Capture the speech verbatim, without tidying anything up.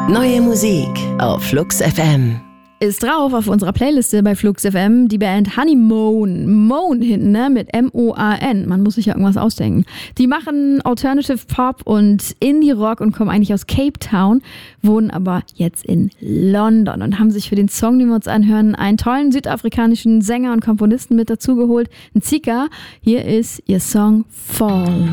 Neue Musik auf Flux F M. Ist drauf auf unserer Playliste bei Flux F M die Band Honeymoon. Moan hinten, ne? Mit M O A N. Man muss sich ja irgendwas ausdenken. Die machen Alternative Pop und Indie-Rock und kommen eigentlich aus Cape Town, wohnen aber jetzt in London und haben sich für den Song, den wir uns anhören, einen tollen südafrikanischen Sänger und Komponisten mit dazugeholt, einen Zika. Hier ist ihr Song Fall.